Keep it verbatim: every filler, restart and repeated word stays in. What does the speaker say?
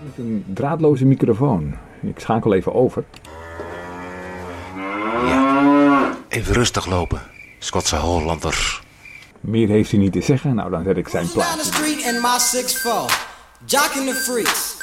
Met een draadloze microfoon. Ik schakel even over. Ja, even rustig lopen. Schotse Hollander. Meer heeft hij niet te zeggen. Nou, dan zet ik zijn plaats. Jocking the freaks.